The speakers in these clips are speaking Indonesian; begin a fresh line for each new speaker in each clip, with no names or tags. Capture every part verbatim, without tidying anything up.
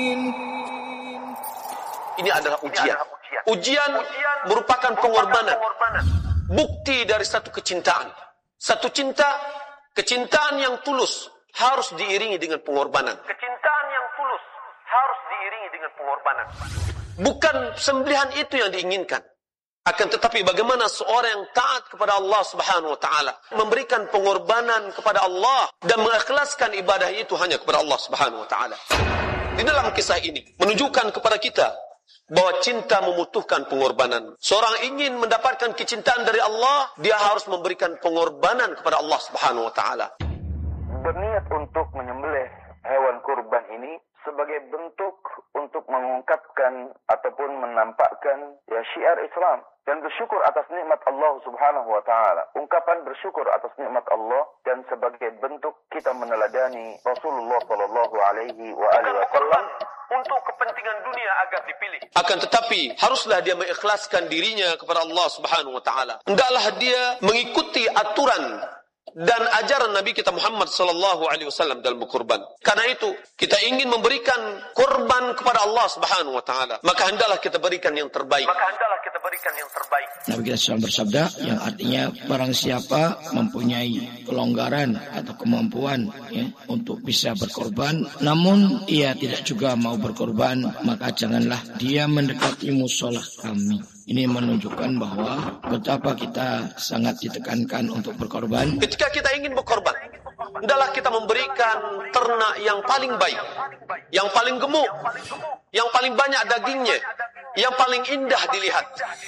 Ini adalah ujian. Ujian merupakan pengorbanan. Bukti dari satu kecintaan. Satu cinta, kecintaan yang tulus harus diiringi dengan pengorbanan. Kecintaan yang tulus harus diiringi dengan pengorbanan. Bukan sembelihan itu yang diinginkan. Akan tetapi bagaimana seorang yang taat kepada Allah Subhanahu wa taala memberikan pengorbanan kepada Allah dan mengikhlaskan ibadah itu hanya kepada Allah Subhanahu wa taala. Di dalam kisah ini menunjukkan kepada kita bahwa cinta membutuhkan pengorbanan. Seorang ingin mendapatkan kecintaan dari Allah, dia harus memberikan pengorbanan kepada Allah Subhanahu wa taala.
Berniat untuk menyembelih hewan kurban ini sebagai bentuk untuk mengungkapkan ataupun menampakkan ya syiar Islam dan bersyukur atas nikmat Allah Subhanahu wa taala. Ungkapan bersyukur atas nikmat Allah dan sebagai bentuk kita meneladani Rasulullah sallallahu alaihi wa alihi wasallam untuk kepentingan dunia agar dipilih.
Akan tetapi haruslah dia mengikhlaskan dirinya kepada Allah Subhanahu wa taala. Hendaklah dia mengikuti aturan dan ajaran Nabi kita Muhammad sallallahu alaihi wasallam dalam berkorban. Karena itu, kita ingin memberikan korban kepada Allah Subhanahu wa taala, maka hendaklah kita berikan yang terbaik. Maka hendaklah kita berikan yang terbaik.
Nabi kita shallallahu bersabda yang artinya barang siapa mempunyai kelonggaran atau kemampuan ya, untuk bisa berkorban, namun ia tidak juga mau berkorban, maka janganlah dia mendekati mushola kami. Ini menunjukkan bahwa betapa kita sangat ditekankan untuk berkorban.
Ketika kita ingin berkorban, hendaklah kita memberikan ternak yang paling baik, yang paling gemuk, yang paling banyak dagingnya, yang paling indah dilihat.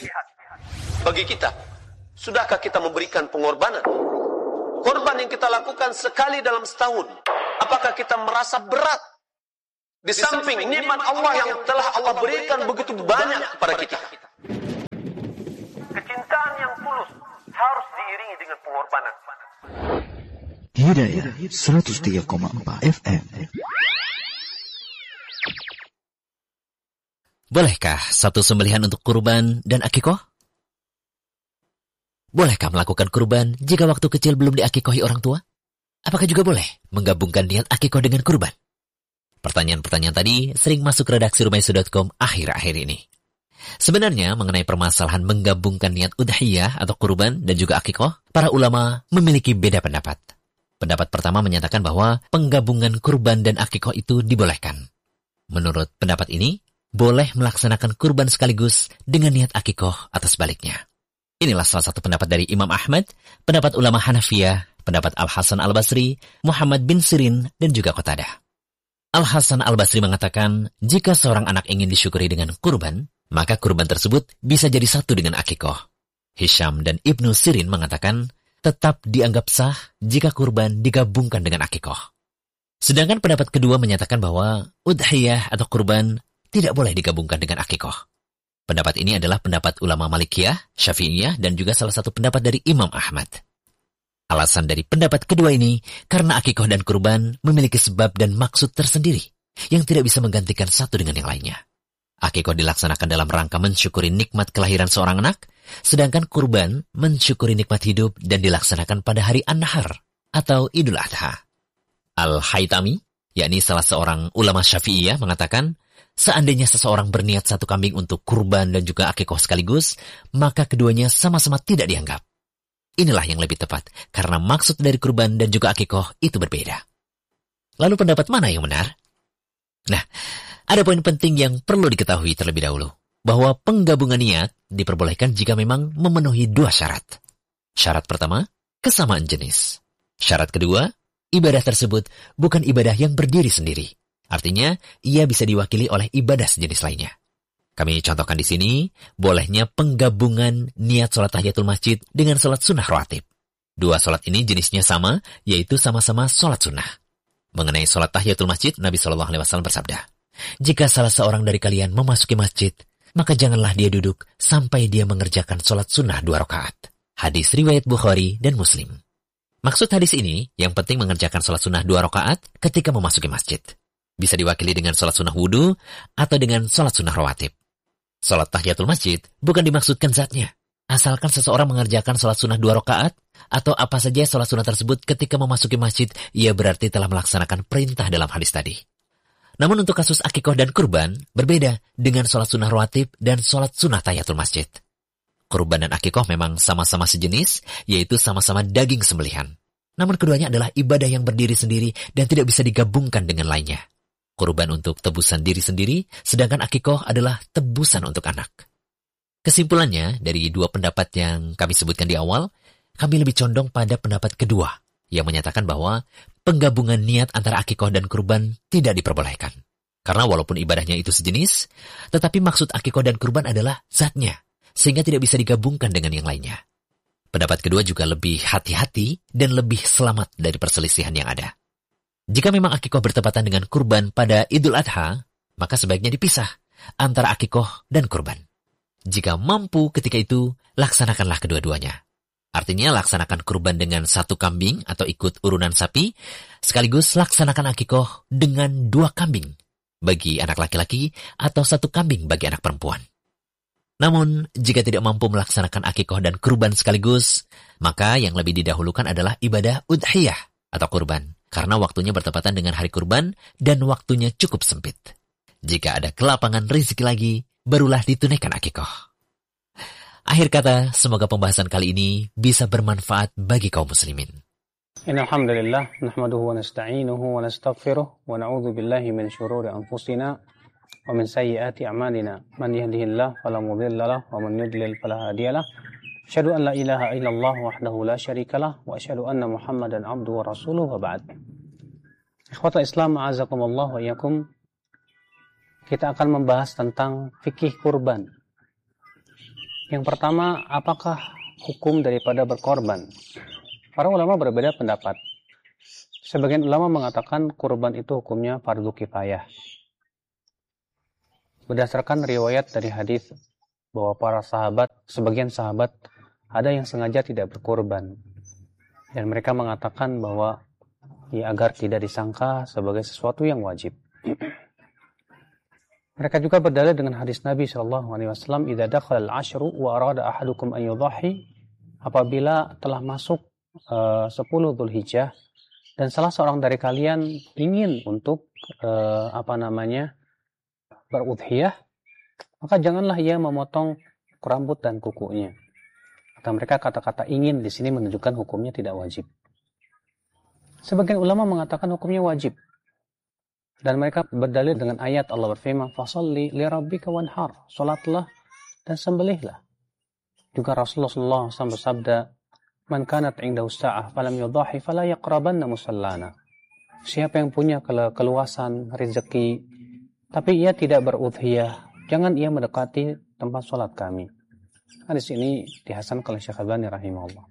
Bagi kita, sudahkah kita memberikan pengorbanan? Korban yang kita lakukan sekali dalam setahun, apakah kita merasa berat? Di samping nikmat Allah yang telah Allah berikan begitu banyak kepada kita. Kecintaan yang tulus harus diiringi dengan pengorbanan.
Hidayah seratus tiga koma empat F M.
Bolehkah satu sembelihan untuk kurban dan akikoh? Bolehkah melakukan kurban jika waktu kecil belum diakikohi orang tua? Apakah juga boleh menggabungkan niat akikoh dengan kurban? Pertanyaan-pertanyaan tadi sering masuk redaksi rumaiso dot com akhir-akhir ini. Sebenarnya mengenai permasalahan menggabungkan niat udhiyah atau kurban dan juga akikoh, para ulama memiliki beda pendapat. Pendapat pertama menyatakan bahwa penggabungan kurban dan akikoh itu dibolehkan. Menurut pendapat ini, boleh melaksanakan kurban sekaligus dengan niat akikoh atau sebaliknya. Inilah salah satu pendapat dari Imam Ahmad, pendapat ulama Hanafiyah, pendapat Al-Hasan Al-Basri, Muhammad bin Sirin, dan juga Qatadah. Al-Hasan Al-Basri mengatakan, jika seorang anak ingin disyukuri dengan kurban, maka kurban tersebut bisa jadi satu dengan akikoh. Hisham dan Ibnu Sirin mengatakan, tetap dianggap sah jika kurban digabungkan dengan akikoh. Sedangkan pendapat kedua menyatakan bahwa udhiyah atau kurban tidak boleh digabungkan dengan akikoh. Pendapat ini adalah pendapat ulama Malikiyah, Syafi'iyah, dan juga salah satu pendapat dari Imam Ahmad. Alasan dari pendapat kedua ini, karena akikoh dan kurban memiliki sebab dan maksud tersendiri, yang tidak bisa menggantikan satu dengan yang lainnya. Akikoh dilaksanakan dalam rangka mensyukuri nikmat kelahiran seorang anak, sedangkan kurban mensyukuri nikmat hidup dan dilaksanakan pada hari An-Nahar atau Idul Adha. Al-Haytami, yakni salah seorang ulama Syafi'iyah, mengatakan, seandainya seseorang berniat satu kambing untuk kurban dan juga akikoh sekaligus, maka keduanya sama-sama tidak dianggap. Inilah yang lebih tepat, karena maksud dari kurban dan juga akikoh itu berbeda. Lalu pendapat mana yang benar? Nah, ada poin penting yang perlu diketahui terlebih dahulu, bahwa penggabungan niat diperbolehkan jika memang memenuhi dua syarat. Syarat pertama, kesamaan jenis. Syarat kedua, ibadah tersebut bukan ibadah yang berdiri sendiri. Artinya, ia bisa diwakili oleh ibadah sejenis lainnya. Kami contohkan di sini, bolehnya penggabungan niat sholat tahiyatul masjid dengan sholat sunnah rawatib. Dua sholat ini jenisnya sama, yaitu sama-sama sholat sunnah. Mengenai sholat tahiyatul masjid, Nabi shallallahu alaihi wasallam bersabda, jika salah seorang dari kalian memasuki masjid, maka janganlah dia duduk sampai dia mengerjakan sholat sunnah dua rakaat. Hadis riwayat Bukhari dan Muslim. Maksud hadis ini, yang penting mengerjakan sholat sunnah dua rakaat ketika memasuki masjid. Bisa diwakili dengan sholat sunnah wudu atau dengan sholat sunnah rawatib. Sholat tahiyatul masjid bukan dimaksudkan zatnya. Asalkan seseorang mengerjakan sholat sunnah dua rakaat atau apa saja sholat sunnah tersebut ketika memasuki masjid, ia berarti telah melaksanakan perintah dalam hadis tadi. Namun untuk kasus akikoh dan kurban, berbeda dengan sholat sunnah rawatib dan sholat sunnah tahiyatul masjid. Kurban dan akikoh memang sama-sama sejenis, yaitu sama-sama daging sembelihan. Namun keduanya adalah ibadah yang berdiri sendiri dan tidak bisa digabungkan dengan lainnya. Kurban untuk tebusan diri sendiri, sedangkan akikoh adalah tebusan untuk anak. Kesimpulannya, dari dua pendapat yang kami sebutkan di awal, kami lebih condong pada pendapat kedua, yang menyatakan bahwa penggabungan niat antara akikoh dan kurban tidak diperbolehkan. Karena walaupun ibadahnya itu sejenis, tetapi maksud akikoh dan kurban adalah zatnya, sehingga tidak bisa digabungkan dengan yang lainnya. Pendapat kedua juga lebih hati-hati dan lebih selamat dari perselisihan yang ada. Jika memang akikoh bertepatan dengan kurban pada Idul Adha, maka sebaiknya dipisah antara akikoh dan kurban. Jika mampu ketika itu, laksanakanlah kedua-duanya. Artinya laksanakan kurban dengan satu kambing atau ikut urunan sapi, sekaligus laksanakan akikoh dengan dua kambing bagi anak laki-laki atau satu kambing bagi anak perempuan. Namun, jika tidak mampu melaksanakan akikoh dan kurban sekaligus, maka yang lebih didahulukan adalah ibadah udhiyah atau kurban, karena waktunya bertepatan dengan hari kurban dan waktunya cukup sempit. Jika ada kelapangan rezeki lagi, barulah ditunaikan akikoh. Akhir kata, semoga pembahasan kali ini bisa bermanfaat bagi kaum muslimin.
Innal hamdalillah nahmaduhu wa nasta'inuhu wa nastaghfiruh wa na'udzu billahi min shururi anfusina wa min sayyiati a'malina. Man yahdihillahu fala mudilla lahu wa man yudlil fala hadiya lahu. Asyhadu an la ilaha illallah wahdahu la syarika lahu wa asyhadu anna Muhammadan 'abduhu wa rasuluhu wa ba'd. Ikhwatal Islam, a'azakumullah wa iyyakum. Kita akan membahas tentang fikih kurban. Yang pertama, apakah hukum daripada berkorban? Para ulama berbeda pendapat. Sebagian ulama mengatakan kurban itu hukumnya fardu kifayah. Berdasarkan riwayat dari hadis bahwa para sahabat, sebagian sahabat ada yang sengaja tidak berkorban. Dan mereka mengatakan bahwa ya, agar tidak disangka sebagai sesuatu yang wajib. Mereka juga berdalil dengan hadis Nabi shallallahu alaihi wasallam, "Idza dakhala al-ashru wa arada ahadukum an yudhahi," apabila telah masuk uh, sepuluh Dzulhijjah dan salah seorang dari kalian ingin untuk uh, apa namanya berudhiyah, maka janganlah ia memotong rambut dan kukunya. Kata mereka, kata-kata ingin di sini menunjukkan hukumnya tidak wajib. Sebagian ulama mengatakan hukumnya wajib. Dan mereka berdalil dengan ayat Allah berfirman, "Fasholli li rabbika wanhar." Salatlah dan sembelihlah. Juga Rasulullah sallallahu alaihi wasallam bersabda, "Man kanat 'indahu sa'ah falam yudhahi fala yaqrabanna musallana." Siapa yang punya keluasan rezeki tapi ia tidak berudhiyah, jangan ia mendekati tempat salat kami. Hadis ini dihasankan oleh Syekh Albani rahimahullah.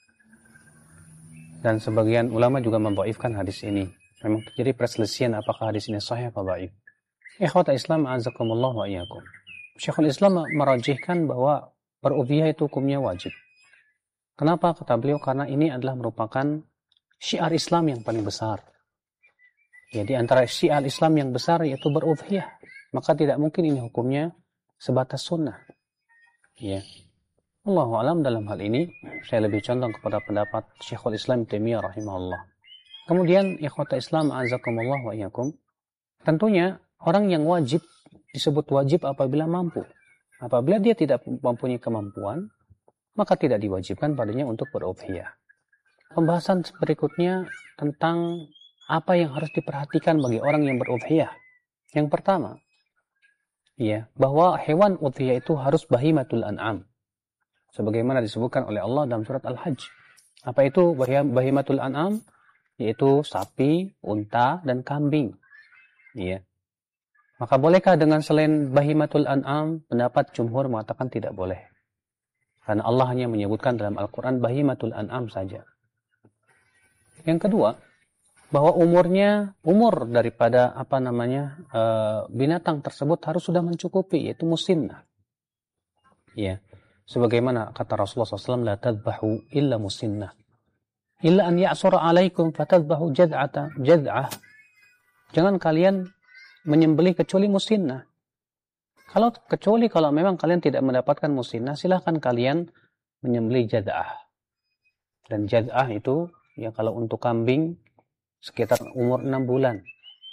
Dan sebagian ulama juga mendhaifkan hadis ini. Memang terjadi perselisihan apakah hadis ini sahih atau dhaif. Ikhwata Islam, a'azakumullah wa iyyakum. Syekhul Islam merajihkan bahwa berudhiyah itu hukumnya wajib. Kenapa? Kata beliau, karena ini adalah merupakan syiar Islam yang paling besar. Jadi antara syiar Islam yang besar yaitu berudhiyah, maka tidak mungkin ini hukumnya sebatas sunnah. Ya. Allahu a'lam, dalam hal ini saya lebih condong kepada pendapat Syekhul Islam Taimiyah rahimahullah. Kemudian, ikhwata Islam, a'azakumullah wa iyyakum, tentunya orang yang wajib disebut wajib apabila mampu. Apabila dia tidak mempunyai kemampuan, maka tidak diwajibkan padanya untuk berudhiyah. Pembahasan berikutnya tentang apa yang harus diperhatikan bagi orang yang berudhiyah. Yang pertama, ya, bahwa hewan udhiyah itu harus bahimatul an'am. Sebagaimana disebutkan oleh Allah dalam surat Al-Hajj. Apa itu bahimatul an'am? Yaitu sapi, unta, dan kambing. Ya. Maka bolehkah dengan selain bahimatul an'am? Pendapat jumhur mengatakan tidak boleh. Karena Allah hanya menyebutkan dalam Al-Quran bahimatul an'am saja. Yang kedua, bahwa umurnya, umur daripada apa namanya e, binatang tersebut harus sudah mencukupi, yaitu musinnah. Ya. Sebagaimana kata Rasulullah shallallahu alaihi wasallam, la tadbahu illa musinnah. Illa an ya'sura alaikum fatadbahu jad'ata jad'ah. Jangan kalian menyembelih kecuali musinnah. Kalau kecuali kalau memang kalian tidak mendapatkan musinnah, silahkan kalian menyembelih jad'ah. Dan jad'ah itu ya kalau untuk kambing sekitar umur enam bulan.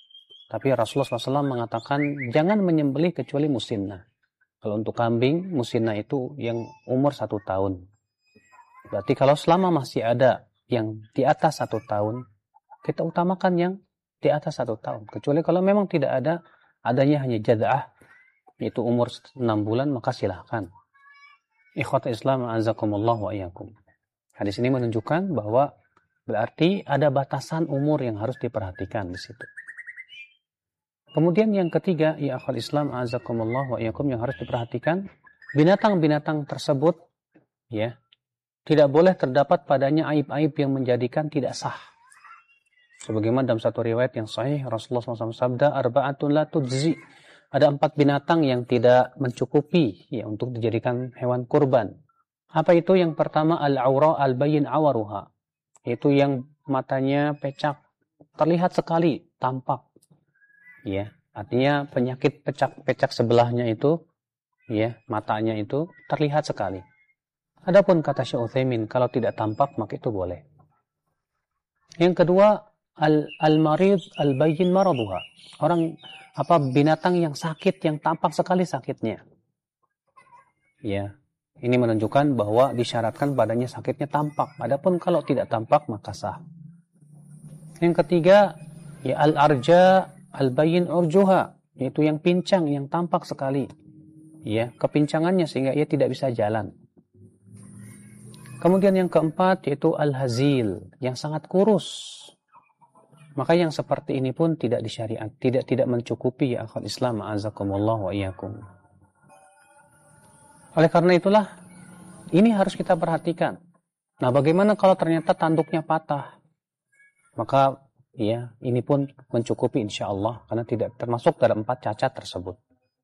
Tapi Rasulullah shallallahu alaihi wasallam mengatakan jangan menyembelih kecuali musinnah. Kalau untuk kambing, musinnah itu yang umur satu tahun. Berarti kalau selama masih ada yang di atas satu tahun, kita utamakan yang di atas satu tahun. Kecuali kalau memang tidak ada, adanya hanya jada'ah, yaitu umur enam bulan, maka silahkan. Ikhwata Islam, a'azakumullah wa iyyakum. Hadis ini menunjukkan bahwa berarti ada batasan umur yang harus diperhatikan di situ. Kemudian yang ketiga, ya akhwal Islam, a'azakumullah wa iyyakum, yang harus diperhatikan, binatang-binatang tersebut ya tidak boleh terdapat padanya aib-aib yang menjadikan tidak sah. Sebagaimana dalam satu riwayat yang sahih, Rasulullah shallallahu alaihi wasallam sabda, arba'atun la tujzi. Ada empat binatang yang tidak mencukupi ya untuk dijadikan hewan kurban. Apa itu? Yang pertama, al-aura al-bayyin awaruha. Itu yang matanya pecak, terlihat sekali, tampak. Ya, artinya penyakit pecak-pecak sebelahnya itu, ya, matanya itu terlihat sekali. Adapun kata Syekh Utsaimin, kalau tidak tampak maka itu boleh. Yang kedua, al al-marid al-bayyin maraduha. Orang apa binatang yang sakit, yang tampak sekali sakitnya. Ya, ini menunjukkan bahwa disyaratkan badannya sakitnya tampak. Adapun kalau tidak tampak maka sah. Yang ketiga, ya al-arja al-bayyin urjuha, yaitu yang pincang, yang tampak sekali. Ya, kepincangannya sehingga ia tidak bisa jalan. Kemudian yang keempat yaitu al-hazil, yang sangat kurus. Maka yang seperti ini pun tidak disyariat, tidak tidak mencukupi ya akhwat Islam, a'azakumullah wa iyyakum. Oleh karena itulah ini harus kita perhatikan. Nah, bagaimana kalau ternyata tanduknya patah? Maka ya, ini pun mencukupi insyaallah karena tidak termasuk dalam empat cacat tersebut.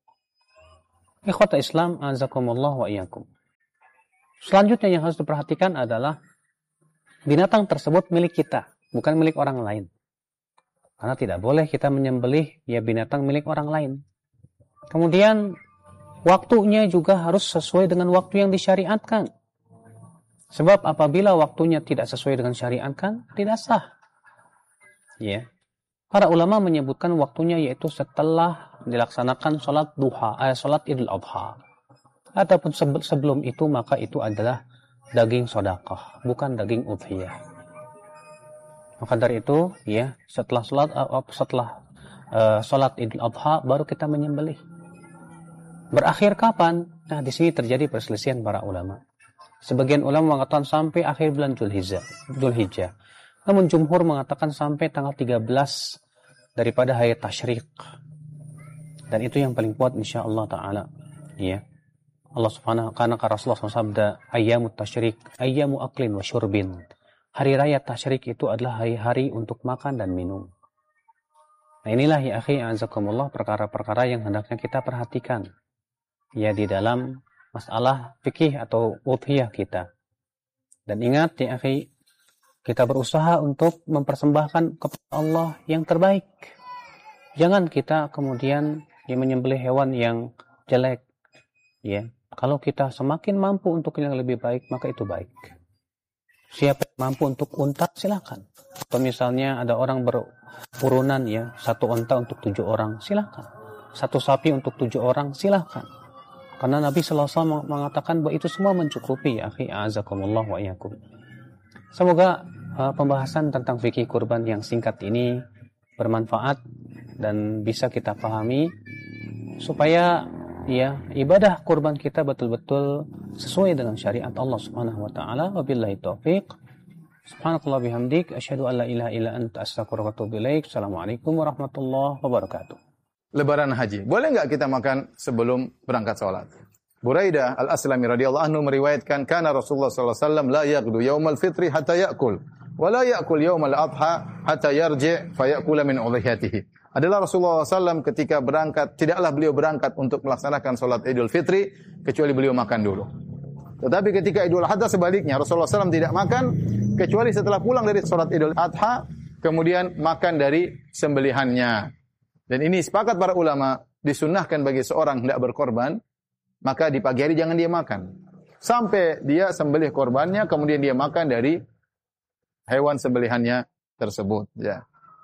Ikhwata Islam, azakumullah wa iyyakum. Selanjutnya yang harus diperhatikan adalah binatang tersebut milik kita, bukan milik orang lain. Karena tidak boleh kita menyembelih ya binatang milik orang lain. Kemudian waktunya juga harus sesuai dengan waktu yang disyariatkan. Sebab apabila waktunya tidak sesuai dengan syariatkan, tidak sah. Ya, para ulama menyebutkan waktunya yaitu setelah dilaksanakan sholat duha, eh, sholat idul adha. Ataupun sebelum itu maka itu adalah daging sedekah, bukan daging udhiyah. Maka dari itu, ya setelah sholat, uh, setelah uh, sholat idul adha baru kita menyembelih. Berakhir kapan? Nah, di sini terjadi perselisihan para ulama. Sebagian ulama mengatakan sampai akhir bulan Dzulhijjah. Dzulhijjah. Namun jumhur mengatakan sampai tanggal tiga belas daripada hari tasyrik. Dan itu yang paling kuat insyaallah taala. Ya. Allah Subhanahu karena Rasulullah shallallahu alaihi wasallam sabda, ayyamut tasyrik, ayyamu aklin wa syurbin. Hari raya tasyrik itu adalah hari-hari untuk makan dan minum. Nah, inilah ya akhi azakumullah perkara-perkara yang hendaknya kita perhatikan. Ya di dalam masalah fikih atau udhiyah kita. Dan ingat ya akhi, kita berusaha untuk mempersembahkan kepada Allah yang terbaik. Jangan kita kemudian ya, menyembelih hewan yang jelek. Ya, kalau kita semakin mampu untuk yang lebih baik, maka itu baik. Siapa yang mampu untuk unta, silakan. Atau misalnya ada orang berurunan ya, satu unta untuk tujuh orang, silakan. Satu sapi untuk tujuh orang, silakan. Karena Nabi shallallahu alaihi wasallam mengatakan bahwa itu semua mencukupi ya akhi a'azakumullah wa iyyakum. Semoga uh, pembahasan tentang fikih kurban yang singkat ini bermanfaat dan bisa kita pahami supaya ya ibadah kurban kita betul-betul sesuai dengan syariat Allah Subhanahu wa taala. Wabillahi taufik. Subhanakallah bihamdik asyhadu an la ilaha illa anta astaghfiruka wa atubu ilaik. Assalamualaikum warahmatullahi wabarakatuh.
Lebaran haji. Boleh enggak kita makan sebelum berangkat salat? Buraidah Al-Aslami radhiyallahu anhu meriwayatkan kana Rasulullah sallallahu alaihi wasallam la yaghdu yaumal fitri hatta ya'kul wa la ya'kul yaumal adha hatta yarji' fa ya'kula min udhiyatihi. Adalah Rasulullah sallallahu alaihi wasallam ketika berangkat, tidaklah beliau berangkat untuk melaksanakan salat Idul Fitri kecuali beliau makan dulu. Tetapi ketika Idul Adha sebaliknya, Rasulullah sallallahu alaihi wasallam tidak makan kecuali setelah pulang dari salat Idul Adha kemudian makan dari sembelihannya. Dan ini sepakat para ulama, disunnahkan bagi seorang hendak berkorban, maka di pagi hari jangan dia makan. Sampai dia sembelih korbannya, kemudian dia makan dari hewan sembelihannya tersebut. Ya.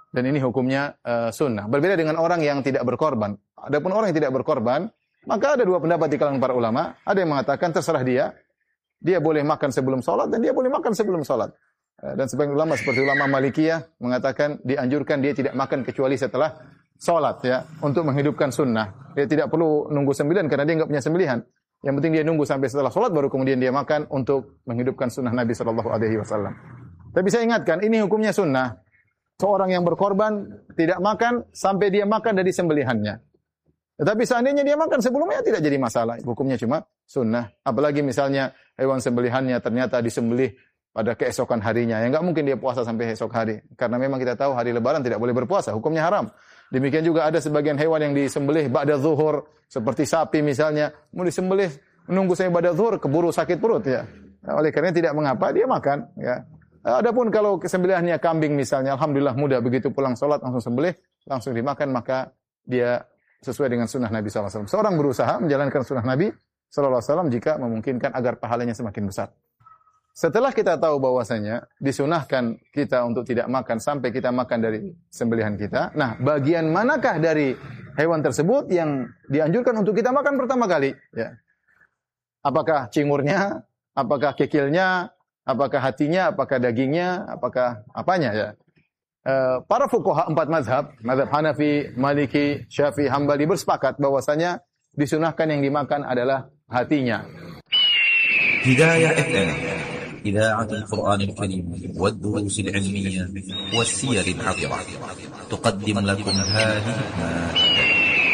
Dan ini hukumnya uh, sunnah. Berbeda dengan orang yang tidak berkorban. Adapun orang yang tidak berkorban, maka ada dua pendapat di kalangan para ulama. Ada yang mengatakan terserah dia. Dia boleh makan sebelum sholat dan dia boleh makan sebelum sholat. Uh, dan sebagian ulama seperti ulama Malikiyah mengatakan dianjurkan dia tidak makan kecuali setelah sholat ya. Untuk menghidupkan sunnah. Dia tidak perlu nunggu sembilan karena dia enggak punya sembelihan. Yang penting dia nunggu sampai setelah sholat baru kemudian dia makan untuk menghidupkan sunnah Nabi shallallahu alaihi wasallam. Tapi saya ingatkan, ini hukumnya sunnah. Seorang yang berkorban tidak makan sampai dia makan dari sembelihannya. Tetapi seandainya dia makan sebelumnya tidak jadi masalah. Hukumnya cuma sunnah. Apalagi misalnya hewan sembelihannya ternyata disembelih pada keesokan harinya. Ya enggak mungkin dia puasa sampai esok hari. Karena memang kita tahu hari lebaran tidak boleh berpuasa. Hukumnya haram. Demikian juga ada sebagian hewan yang disembelih ba'da zuhur. Seperti sapi misalnya. Mau disembelih menunggu sampai ba'da zuhur keburu sakit perut ya. Oleh karena tidak mengapa dia makan ya. Adapun kalau kesembelihannya kambing misalnya, alhamdulillah mudah begitu pulang sholat langsung sembelih, langsung dimakan, maka dia sesuai dengan sunnah Nabi shallallahu alaihi wasallam. Seorang berusaha menjalankan sunnah Nabi shallallahu alaihi wasallam jika memungkinkan agar pahalanya semakin besar. Setelah kita tahu bahwasanya disunahkan kita untuk tidak makan sampai kita makan dari sembelihan kita, nah bagian manakah dari hewan tersebut yang dianjurkan untuk kita makan pertama kali? Ya. Apakah cingurnya? Apakah kikilnya? Apakah hatinya, apakah dagingnya, apakah apanya ya. E, para fuqaha empat mazhab, mazhab Hanafi, Maliki, Syafi'i, Hambali bersepakat bahwasanya disunahkan yang dimakan adalah hatinya.
Hidayah F M, Idaatul Quran Al-Karim, wad-durus al-ilmiyah, was-siyar al-hadirah. Tuqaddim lakum hadhihi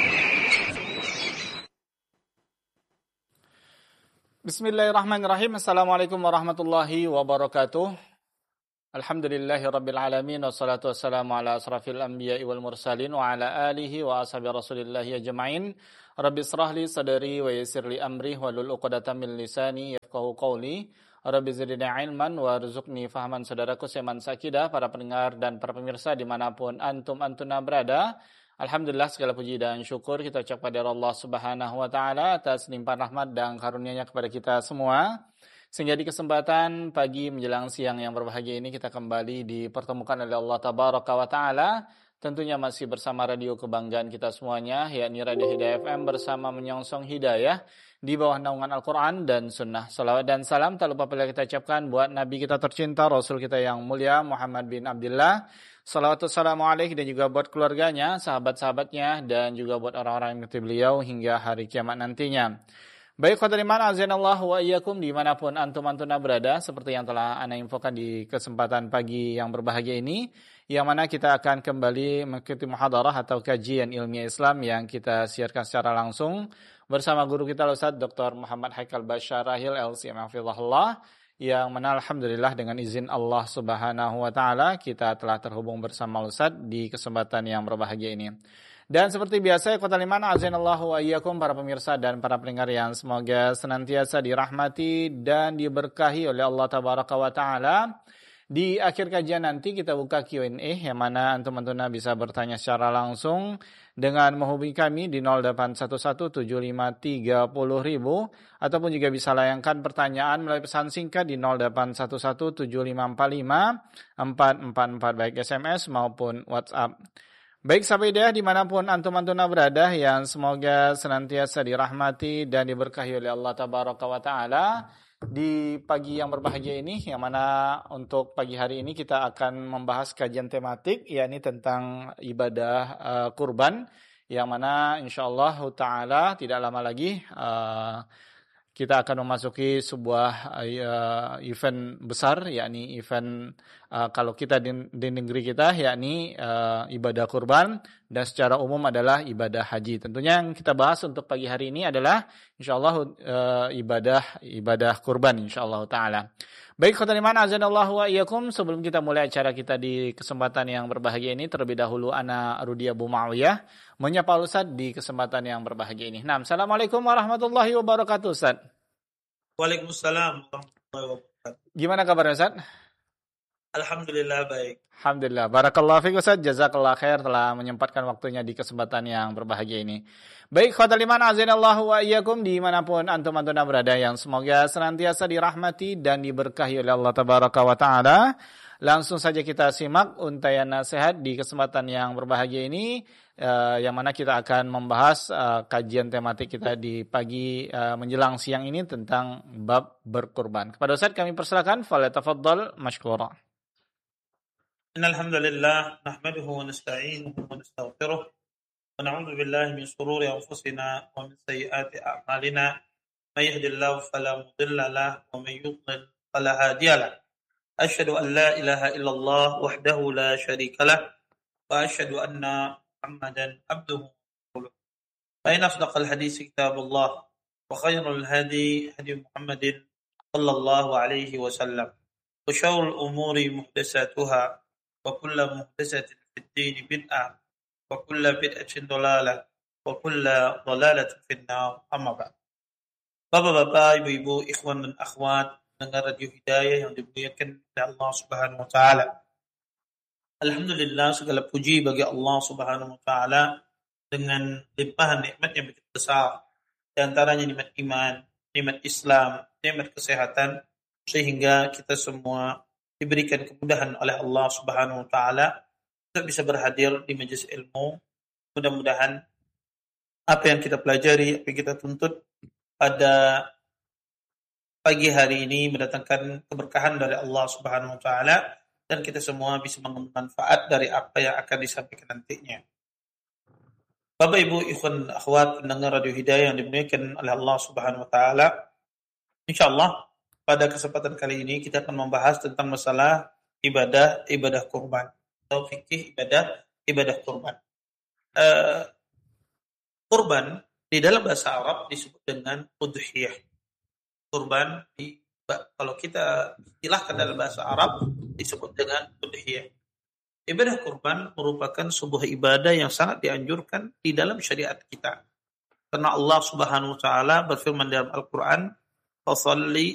Bismillahirrahmanirrahim. Assalamualaikum warahmatullahi wabarakatuh. Alhamdulillahi rabbil alamin. Wassalatu wassalamu ala asrafil anbiya'i wal mursalin. Wa ala alihi wa ashabi rasulillahi ajma'in. Rabbi israh li sadri wa yassir li amri. Wahlul uqdatam min lisani yafqahu qawli. Rabbi zidni ilman warzuqni fahman. Saudaraku Seman Sakidah, para pendengar dan para pemirsa dimanapun antum antuna berada. Alhamdulillah segala puji dan syukur kita ucap kepada Allah Subhanahu wa taala atas limpahan rahmat dan karunia-Nya kepada kita semua. Sehingga di kesempatan pagi menjelang siang yang berbahagia ini kita kembali dipertemukan oleh Allah Tabaraka wa taala. Tentunya masih bersama radio kebanggaan kita semuanya, yakni Radio Hidayah F M bersama menyongsong hidayah di bawah naungan Al-Quran dan Sunnah. Salawat dan salam tak lupa pula kita ucapkan buat Nabi kita tercinta, Rasul kita yang mulia Muhammad bin Abdullah. Salawat wassalamu alaihi dan juga buat keluarganya, sahabat-sahabatnya, dan juga buat orang-orang yang mengikuti beliau hingga hari kiamat nantinya. Baik khotiriman azanallah wa iyyakum dimanapun antum-antuna berada, seperti yang telah ana infokan di kesempatan pagi yang berbahagia ini, yang mana kita akan kembali mengikuti muhadarah atau kajian ilmiah Islam yang kita siarkan secara langsung bersama guru kita Ustaz Doktor Muhammad Haikal Basyarahil L C M hafizahullah, yang mana alhamdulillah dengan izin Allah Subhanahu wa taala kita telah terhubung bersama Ustaz di kesempatan yang berbahagia ini. Dan seperti biasa, ikhwatal iman azanallahu wa iyyakum, para pemirsa dan para pendengar yang semoga senantiasa dirahmati dan diberkahi oleh Allah Tabaraka wa taala. Di akhir kajian nanti kita buka Q and A yang mana antum-antuna bisa bertanya secara langsung dengan menghubungi kami di nol delapan satu satu tujuh lima tiga nol ribu ataupun juga bisa layangkan pertanyaan melalui pesan singkat di nol delapan satu satu tujuh lima empat lima empat empat empat baik S M S maupun WhatsApp. Baik sahabat hidayah dimanapun antum-antuna berada yang semoga senantiasa dirahmati dan diberkahi oleh Allah Tabaraka wa ta'ala. Di pagi yang berbahagia ini, yang mana untuk pagi hari ini kita akan membahas kajian tematik, yakni tentang ibadah uh, kurban, yang mana insyaallah ta'ala tidak lama lagi uh, kita akan memasuki sebuah uh, event besar, yakni event uh, kalau kita di, di negeri kita, yakni uh, ibadah kurban, dan secara umum adalah ibadah haji. Tentunya yang kita bahas untuk pagi hari ini adalah insyaallah uh, ibadah ibadah kurban insyaallah taala. Baik khotbah iman azanallahu wa iyyakum, sebelum kita mulai acara kita di kesempatan yang berbahagia ini, terlebih dahulu ana Rudi Abu Muawiyah menyapa Ustaz di kesempatan yang berbahagia ini. Nah, assalamualaikum warahmatullahi wabarakatuh Ustaz.
Waalaikumsalam warahmatullahi wabarakatuh.
Gimana kabarnya Ustaz?
Alhamdulillah baik.
Alhamdulillah. Barakallahu fiik Ustaz, jazakallah khair telah menyempatkan waktunya di kesempatan yang berbahagia ini. Baik khotul iman azanallahu wa iyyakum dimanapun antum-antuna berada yang semoga senantiasa dirahmati dan diberkahi oleh Allah Tabaraka wa taala. Langsung saja kita simak untayan nasihat di kesempatan yang berbahagia ini, uh, yang mana kita akan membahas uh, kajian tematik kita di pagi uh, menjelang siang ini tentang bab berkurban. Kepada Ustaz kami persilakan, falyatafaddal mashkura.
Innal hamdalillah nahmaduhu wa nasta'inuhu wa nastaghfiruh wa na'udzu billahi min shururi anfusina wa min sayyiati a'malina. May yahdihillahu fala mudilla lahu wa may yudlil fala hadiya lahu. أشهد أن لا إله إلا الله وحده لا شريك له وأشهد أن محمدا عبده ورسوله فإن أصدق الحديث كتاب الله وخير الهدي هدي محمد صلى الله عليه وسلم وشر الأمور محدثاتها وكل محدثة في الدين بدعة وكل بدعة ضلالة وكل ضلالة في النار أما بعد. Bapak-bapak, ibu-ibu, ikhwan dan akhwat pendengar Radio Hidayah yang dimuliakan oleh Allah Subhanahu wa taala. Alhamdulillah, segala puji bagi Allah Subhanahu wa taala dengan limpahan nikmat yang begitu besar. Di antaranya nikmat iman, nikmat Islam, nikmat kesehatan, sehingga kita semua diberikan kemudahan oleh Allah Subhanahu wa taala untuk bisa berhadir di majelis ilmu. Mudah-mudahan apa yang kita pelajari, apa yang kita tuntut pada pagi hari ini mendatangkan keberkahan dari Allah Subhanahu wa taala dan kita semua bisa mengambil manfaat dari apa yang akan disampaikan nantinya. Bapak Ibu, ikhwan akhwat pendengar Radio Hidayah yang dimuliakan oleh Allah Subhanahu wa taala. Insyaallah pada kesempatan kali ini kita akan membahas tentang masalah ibadah ibadah kurban atau fikih ibadah ibadah kurban. Uh, kurban di dalam bahasa Arab disebut dengan udhiyah. Kurban di, kalau kita istilahkan dalam bahasa Arab disebut dengan udhiyah. Ibadah kurban merupakan sebuah ibadah yang sangat dianjurkan di dalam syariat kita. Karena Allah Subhanahu wa taala berfirman dalam Al-Qur'an, "Fashalli